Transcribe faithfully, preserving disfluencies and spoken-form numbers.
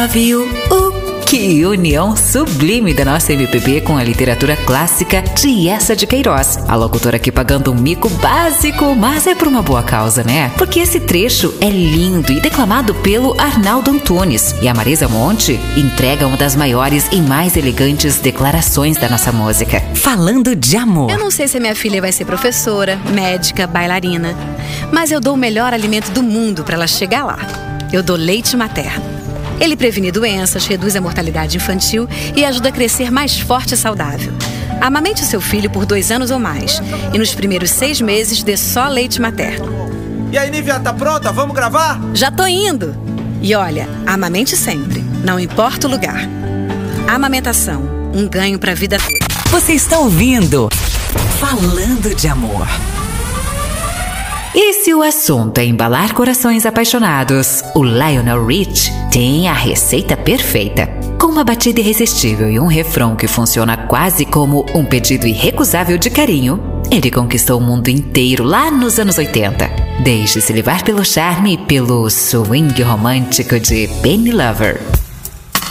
Love You. Uh, que união sublime da nossa M P B com a literatura clássica de Eça de Queiroz. A locutora aqui pagando um mico básico, mas é por uma boa causa, né? Porque esse trecho é lindo e declamado pelo Arnaldo Antunes. E a Marisa Monte entrega uma das maiores e mais elegantes declarações da nossa música. Falando de amor. Eu não sei se a minha filha vai ser professora, médica, bailarina, mas eu dou o melhor alimento do mundo para ela chegar lá. Eu dou leite materno. Ele previne doenças, reduz a mortalidade infantil e ajuda a crescer mais forte e saudável. Amamente o seu filho por dois anos ou mais. E nos primeiros seis meses dê só leite materno. E aí, Nívia, tá pronta? Vamos gravar? Já tô indo! E olha, amamente sempre, não importa o lugar. Amamentação, um ganho pra vida toda. Você está ouvindo Falando de Amor. E se o assunto é embalar corações apaixonados, o Lionel Rich tem a receita perfeita. Com uma batida irresistível e um refrão que funciona quase como um pedido irrecusável de carinho, ele conquistou o mundo inteiro lá nos anos oitenta. Deixe-se levar pelo charme e pelo swing romântico de Benny Lover.